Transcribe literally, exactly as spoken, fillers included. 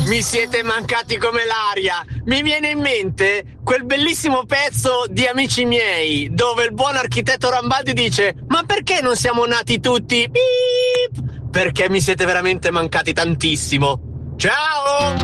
Mi siete mancati come l'aria. Mi viene in mente quel bellissimo pezzo di Amici miei, dove il buon architetto Rambaldi dice: ma perché non siamo nati tutti? Beep! Perché mi siete veramente mancati tantissimo. Ciao!